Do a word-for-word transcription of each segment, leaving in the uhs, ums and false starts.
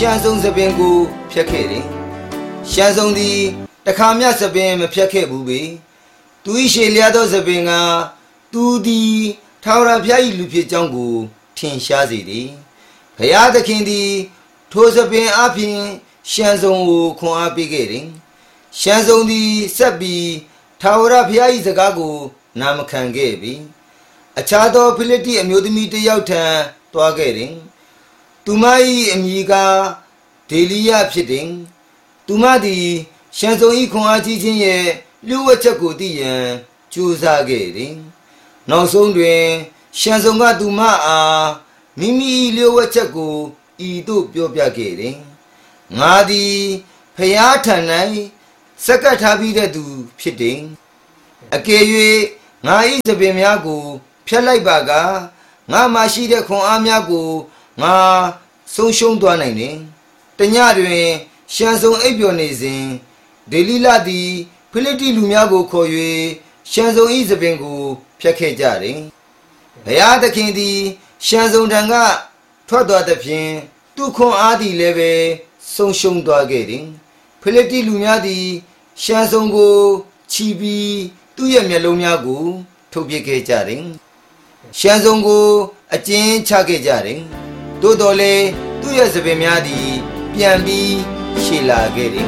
ရှမ်းဆုံးသပင်ကိုဖျက်ခဲ့တယ်ရှမ်းဆုံးသည်တခါမြသပင်မဖျက်ခဲ့ဘူးပေသူ၏ရှေလျားသောသပင်ကသူသည်ထာဝရဘုရား၏လူဖြစ်ကြောင်းကိုထင်ရှားစေသည်ဘုရားသခင်သည်ထိုသပင်အပြင်ရှမ်းဆုံးကိုခွန်အားပေးခဲ့တယ်ရှမ်းဆုံးသည်ဆက်ပြီးထာဝရဘုရား၏စကားကိုနာမခံခဲ့ပြီအခြားသောဖိလိတိအမျိုးသမီးတစ်ယောက်ထံသွားခဲ့တယ်သူမ၏အမည်ကဒေလီယဖြစ်တယ်သူမသည်ရှမ်းဆုံး၏ခွန်အားကြီးခြင်းရဲ့လျှို့ဝှက်ချက်ကိုသိရန်ကြိုးစားခဲ့တယ်နောက်ဆုံးတွင်ရှမ်းဆုံးကသူမအားမိမိလျှို့ဝှက်ချက်ကိုဤသို့ပြောပြခဲ့တယ်ငါသည်ဖျားထံ၌စက္ကပ်ထားပြီးတဲ့သူဖြစ်တယ်အကယ်၍ငါ၏သပင်များကိုဖျက်လိုက်ပါကငါမှရှိတဲ့ခွန်အားများကိုငါဆုံးရှုံးသွားနိုင်တယ်တညတွင်ရှမ်းဆုံးအိပ်ပျော်နေစဉ်ဒေလီလသည်ဖိလိတိလူများကိုခေါ်၍ရှမ်းဆုံး၏သပင်ကိုဖျက်ခဲ့ကြတယ်ဘုရားသခင်သည်ရှမ်းဆုံးထံကထွက်သွားသဖြင့်သူခွန်အားသည်လည်းပဲဆုံးရှုံးသွားခဲ့တယ်ဖိလိတိလူများသည်ရှမ်းဆုံးကိုချီပြီးသူ့ရဲ့မျက်လုံးများကိုထုတ်ပစ်ခဲ့ကြတယ်ရှမ်းဆုံးကိုအကျဉ်းချခဲ့ကြတယ်သို့တော်လည်းသူ့ရဲ့သပင်များသည်ပြန်ပြီးရှည်လာခဲ့တယ်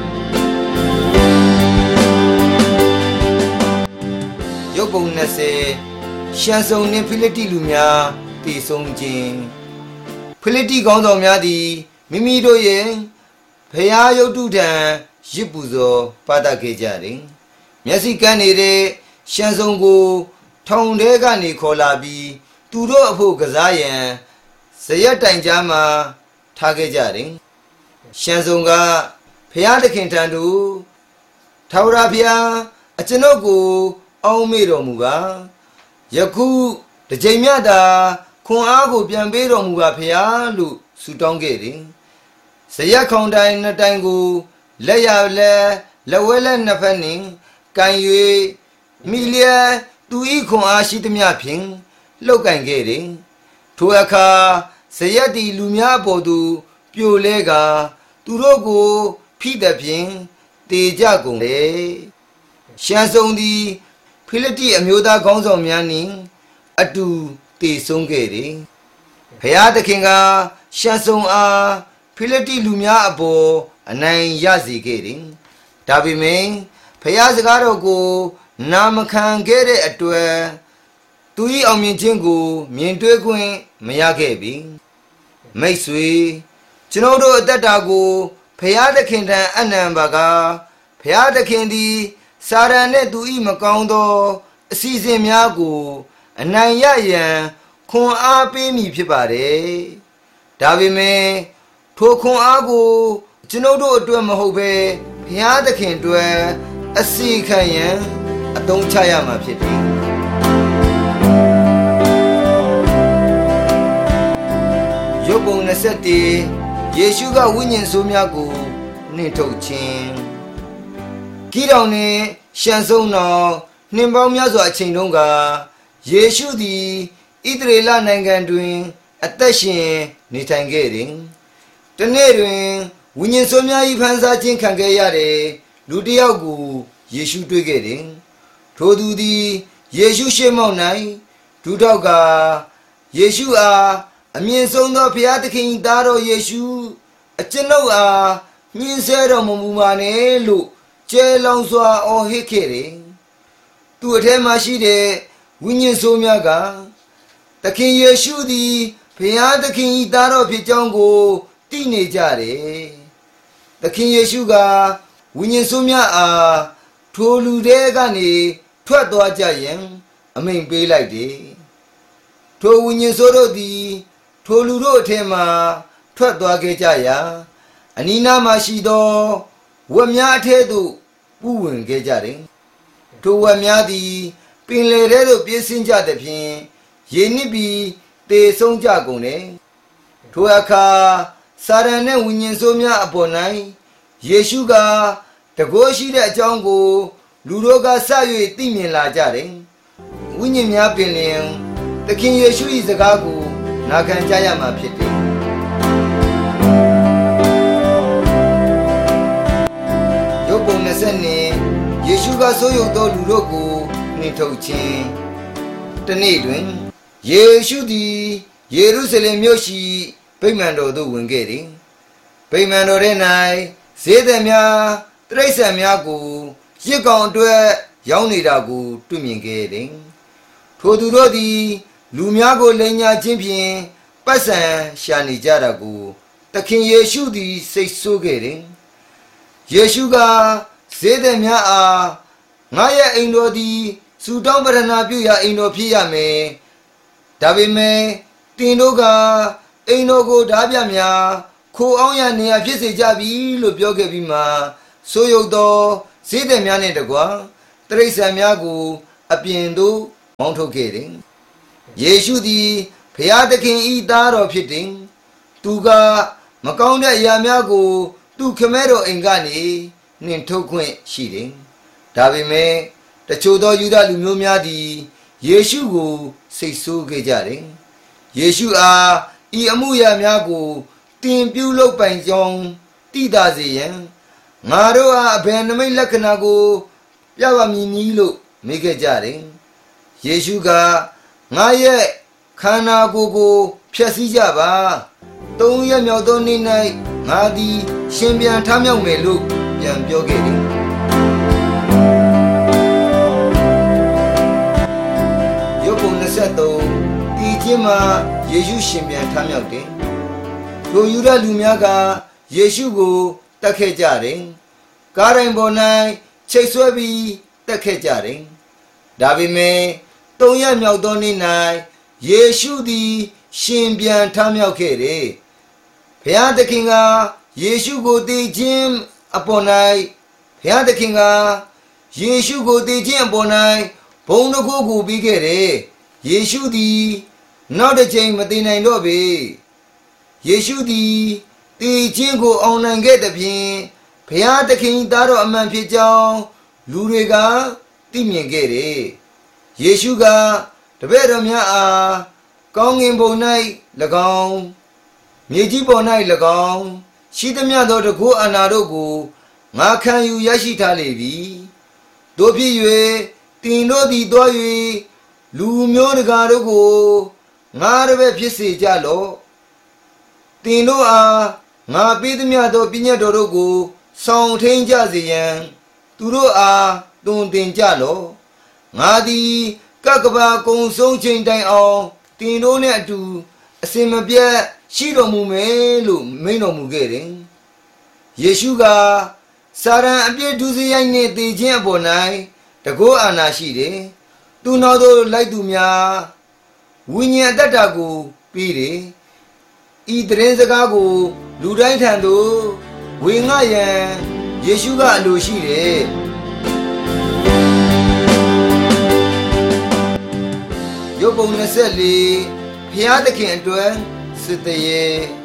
ရုပ်ပုံနှစ်ဆယ်ရှမ်းဆုံးနှင့်ဖိလိတိလူများတည်ဆုံးခြင်းဖိလိတိကောင်းဆောင်များသည်မိမိတို့ရဲ့ဘုရားရုပ်တုထံရစ်ပူဇော်ပါတတ်ခဲ့ကြတယ်မျက်စိကန်းနေတဲ့ရှမ်းဆုံးကိုထောင်ထဲကနေခေါ်လာပြီးသူတို့အဖို့ကစားရန်ဇရက်တိုင်ကြားမှာထားခဲ့ကြတယ်ရှမ်းဆုံးကဘုရားသခင်ထံသို့ထာဝရဘုရားအကျွန်ုပ်ကိုအောက်မေ့တော်မူပါယခုတစ်ချိန်မြတ်သာခွန်အားကိုပြန်ပေးတော်မူပါဘုရားလို့ဆုတောင်းခဲ့တယ်ဇရက်ခေါင်တိုင်နှစ်တိုင်ကိုလက်ရလက်လက်ဝဲလက်နှစ်ဖက်နှင့်ကန်၍မိလျက်သူဤခွန်အားရှိသမျှဖြင့်လှုပ်ကန်ခဲ့တယ်ထိုအခါဇရက်တီလူများပေါ်သို့ပြိုလဲကသူတို့ကိုဖိသည်ဖြင့်တေကြကုန်လေရှမ်းဆုံးသည်ဖိလိတိအမျိုးသားခေါင်းဆောင်များနှင့်အတူတည်ဆုံးခဲ့တယ်ဘုရားသခင်ကရှမ်းဆုံးအားဖိလိတိလူများအပေါ်အနိုင်ရစေခဲ့တယ်ဒါပေမဲ့ဘုရားစကားတော်ကိုနာမခံခဲ့တဲ့အတွက်သူ၏အောင်မြင်ခြင်းကိုမြင်တွေ့ခွင့်မရခဲ့ပြီမိတ်ဆွေကျွန်တော်တို့အသက်တာကိုဘုရားသခင်ထံအနံပါကဘုရားသခင်သည်စာရန်နှင့်သူ၏မကောင်းသောအစီအစဉ်များကိုအနိုင်ရရန်ခွန်အားပေးမည်ဖြစ်ပါတယ်ဒါပေမဲ့ထိုခွန်အားကိုကျွန်တော်တို့အတွက်မဟုတ်ဘဲဘုရားသခင်အတွက်အစီခံရန်အသုံးချရမှာဖြစ်တယ်ရုပ်ပုံနှစ်ဆယ်တည်းယေရှုကဝိညာဉ်ဆိုးများကိုနှင်ထုတ်ခြင်းကိတောင်နှင့်ရှမ်းဆုံးတော်နှင်ပေါင်းများစွာအချိန်တုန်းကယေရှုသည်ဣသရေလနိုင်ငံတွင်အသက်ရှင်နေထိုင်ခဲ့တယ်တနေ့တွင်ဝိညာဉ်ဆိုးများ၏ဖန်ဆာခြင်းခံခဲ့ရတဲ့လူတစ်ယောက်ကိုယေရှုတွေ့ခဲ့တယ်ထိုသူသည်ယေရှုရှေ့မှောက်၌ဒူးထောက်ကယေရှုအားအမြင့်ဆုံးသောဘုရားသခင်၏သားတော်ယေရှုအကျွန်ုပ်အားညှင်းဆဲတော်မမူပါနဲ့လို့ကျဲလောင်စွာအော်ဟစ်ခဲ့တယ်သူအထဲမှာရှိတဲ့ဝိညာဉ်ဆိုးများကသခင်ယေရှုသည်ဘုရားသခင်၏သားတော်ဖြစ်ကြောင်းကိုသိနေကြတယ်သခင်ယေရှုကဝိညာဉ်ဆိုးများအားထိုလူတွေကနေထွက်သွားကြရန်အမိန့်ပေးလိုက်တယ်ထိုဝိညာဉ်ဆိုးတို့သည်ထိုလူတို့အထက်မှထွက်သွားခဲ့ကြရာအနီးနားမှာရှိသောဝက်များအထက်သို့ပူးဝင်ခဲ့ကြတယ်ထိုဝက်များသည်ပင်လယ်ထဲသို့ပြေးဆင်းကြသဖြင့်ရေနစ်ပြီးသေဆုံးကြကုန်တယ်ထိုအခါစာရန်နှင့်ဝိညာဉ်ဆိုးများအပေါ်၌ယေရှုကတကိုးရှိတဲ့အကြောင်းကိုလူတို့ကစ၍သိမြင်လာကြတယ်ဝိညာဉ်များပင်လျင်သခင်ယေရှု၏စကားကိုနာခံကြရမှာဖြစ်တယ်ပုံနှစ်ဆက်နှစ်ယေရှုကဆိုးရုပ်သောလူတို့ကိုနှင်ထုတ်ခြင်းတနေ့တွင်ယေရှုသည်ယေရုရှလင်မြို့ရှိဗိမာန်တော်သို့ဝင်ခဲ့သည်ဗိမာန်တော်ထဲ၌ဈေးသည်များတိရစ္ဆာန်များကိုရစ်ကောင်အတွက်ရောင်းနေတာကိုတွေ့မြင်ခဲ့သည်ထိုသူတို့သည်လူများကိုလိန်ညာခြင်းဖြင့်ပတ်စံရှာနေကြတာကိုသခင်ယေရှုသည်စိတ်ဆိုးခဲ့တယ်ယေရှုကဈေးသည်များအားငါရဲ့အိမ်တော်သည်စူတောင်းပရဏာပြုရာအိမ်တော်ဖြစ်ရမယ်ဒါပေမဲ့တင်တို့ကအိမ်တော်ကိုဓာပြများခိုးအောင်ရနေရဖြစ်စေကြပြီလို့ပြောခဲ့ပြီးမှဆိုးရုပ်သောဈေးသည်များနဲ့တကွာတိရစ္ဆာန်များကိုအပြင်သို့မောင်းထုတ်ခဲ့တယ်ယေရှုသည်ဘုရားသခင်ဤသားတော်ဖြစ်တယ်သူကမကောင်းတဲ့အရာများကိုသူခမဲတော်အိမ်ကနေနှင်ထုတ်ခွင့်ရှိတယ်ဒါပေမဲ့တချို့သောယူဒလူမျိုးများသည်ယေရှုကိုစိတ်ဆိုးခဲ့ကြတယ်ယေရှုအားဤအမှုရာများကိုတင်ပြုလုပ်ပိုင်ကြောင်းတိတာစေရန်ငါတို့အားအဘယ်နမိတ်လက္ခဏာကိုပြပါမည်နည်းလို့မေးခဲ့ကြတယ်ယေရှုကငါရဲ့ခန္ဓာကိုယ်ကိုဖျက်ဆီးကြပါသုံးရက်မြောက်သောနေ့၌ငါသည်ရှင်ပြန်ထမြောက်မယ်လို့ပြန်ပြောခဲ့တယ်ယုတ်ပုံနှစ်ဆယ့်သုံးဒီချင်းမှာယေရှုရှင်ပြန်ထမြောက်တယ်ထိုယူဒလူများကယေရှုကိုတတ်ခဲ့ကြတယ်ကားတိုင်းပေါ်၌ချိတ်ဆွဲပြီးတတ်ခဲ့ကြတယ်ဒါပေမဲ့သုံးရက်မြောက်သောနေ့၌ယေရှုသည်ရှင်ပြန်ထမြောက်ခဲ့တယ်ဘုရားသခင်ကယေရှုကိုတည်ခြင်းအပေါ်၌ဘုရားသခင်ကယေရှုကိုတည်ခြင်းအပေါ်၌ဘုံတစ်ခုကိုပြီးခဲ့တယ်ယေရှုသည်နောက်တစ်ချိန်မတည်နိုင်တော့ပေယေရှုသည်တည်ခြင်းကိုအောင်နိုင်ခဲ့သဖြင့်ဘုရားသခင်သားတော်အမှန်ဖြစ်ကြောင်းလူတွေကသိမြင်ခဲ့တယ်ယေရှုကတပည့်တော်များအားကောင်းငင်ဘုံ၌၎င်းမြေကြီးပေါ်၌၎င်းရှိသမျှသောတကုအာဏာတို့ကိုငါခံယူရရှိထားလေပြီတို့ဖြစ်၍တင်တို့သည်သွား၍လူမျိုးတကာတို့ကိုငါတပည့်ဖြစ်စေကြလော့တင်တို့အားငါပေးသမျှသောပညတ်တော်တို့ကိုဆောင်ထိန်ကြစေရန်သူတို့အားတွင်တင်ကြလော့ငါသည်ကကဘာကုံဆုံးချိန်တိုင်အောင်တင်တို့နဲ့အတူအစင်မပြတ်ရှိတော်မူမယ်လို့မိန့်တော်မူခဲ့တယ်ယေရှုကစာရန်အပြစ်ဒုစရိုက်နှင့်တည်ခြင်းအပေါ်၌တကောအာဏာရှိတယ်သူနောက်သို့လိုက်သူများဝိညာဉ်အတ္တကိုပြီးတယ်ဤတရင်စကားကိုလူတိုင်းထံသို့ဝေငှရန်ယေရှုကအလိုရှိတယ်ယုတ်ပုံနှစ်ဆယ့်လေးဘုရားသခင်အတွက်စစ်တရေ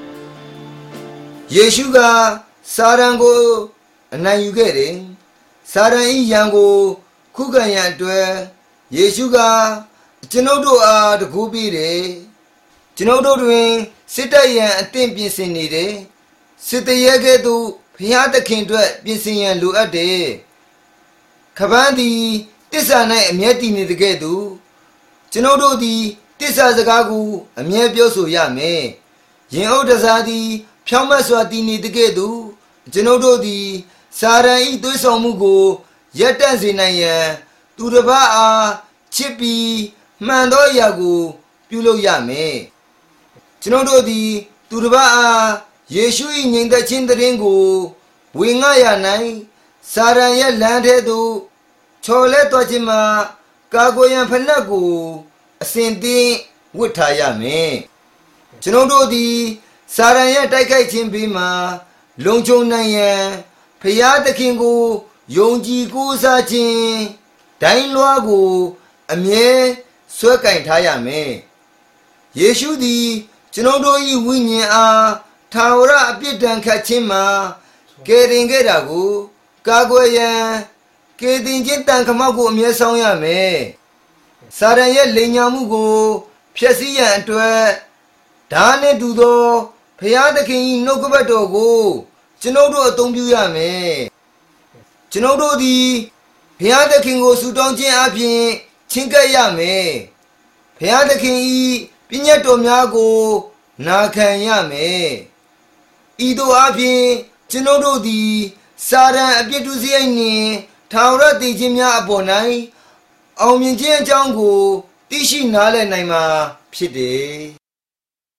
ယေရှုကစာရန်ကိုအနိုင်ယူခဲ့တယ်စာရန်ဤရန်ကိုခုခံရန်အတွက်ယေရှုကကျွန်ုပ်တို့အားတကူပေးတယ်ကျွန်ုပ်တို့တွင်စစ်တပ်ရန်အသင့်ပြင်ဆင်နေတယ်စစ်တရေကဲ့သို့ဘုရားသခင်အတွက်ပြင်ဆင်ရန်လိုအပ်တယ်ခပန်းသည်တစ္ဆာ၌အမျက်တည်နေတကဲ့သို့ကျွန်ုပ်တို့သည်တစ္ဆာစကားကိုအမြဲပြောဆိုရမယ်။ယင်ဥဒ္ဒစာသည်ဖြောင့်မတ်စွာတည်နေတကဲ့သို့ကျွန်ုပ်တို့သည်စာရန်ဤသွေးဆောင်မှုကိုရပ်တန့်စေနိုင်ရန်သူတစ်ပါးအားချစ်ပြီးမှန်သောအရာကိုပြုလုပ်ရမယ်။ကျွန်ုပ်တို့သည်သူတစ်ပါးအားယေရှု၏ငြိမ်သက်ခြင်းတရင်ကိုဝေငှရနိုင်စာရန်ရဲ့လမ်းထဲသို့ချော်လဲသွားခြင်းမှာကာကွယ်ရန်ဖနက်ကိုအစဉ်သင်းဝတ်ထားရမယ်ကျွန်ုပ်တို့သည်စာရန်ရဲ့တိုက်ခိုက်ခြင်းပြီးမှလုံခြုံနိုင်ရန်ဖျားသခင်ကိုယုံကြည်ကိုးစားခြင်းဒိုင်းလွှားကိုအမြဲဆွဲကင်ထားရမယ်ယေရှုသည်ကျွန်ုပ်တို့၏ဝိညာဉ်အားထာဝရအပြစ်ဒဏ်ခတ်ခြင်းမှာကယ်တင်ခဲ့တာကိုကာကွယ်ရန်ကယ်တင်ခြင်းတန်ခမောက်ကိုအမြဲဆောင်ရမယ်စာရန်ရဲ့လိန်ညာမှုကိုဖျက်ဆီးရန်အတွက်ဓာနှင့်တူသောဘုရားသခင်၏နှုတ်ကပတ်တော်ကိုကျွန်ုပ်တို့အသုံးပြုရမယ်ကျွန်ုပ်တို့သည်ဘုရားသခင်ကိုဆုတောင်းခြင်းအပြင်ချဉ်ကပ်ရမယ်ဘုရားသခင်၏ပညတ်တော်များကိုနာခံရမယ်ဤသို့အပြင်ကျွန်ုပ်တို့သည်စာရန်အပြစ်ဒုစရိုက်နှင့်ထာဝရတည်ခြင်းများအပေါ်၌အောင်မြင်ခြင်းအကြောင်းကိုသိရှိနားလည်နိုင်မှာဖြစ်တယ်